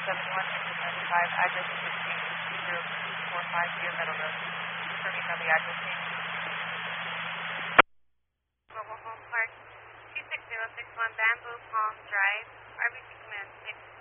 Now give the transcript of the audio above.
7195, address is 2045 Meadow Road. Confirming on the address change. Mobile Home Park, 26061 Bamboo Palm Drive, RBC Command 6.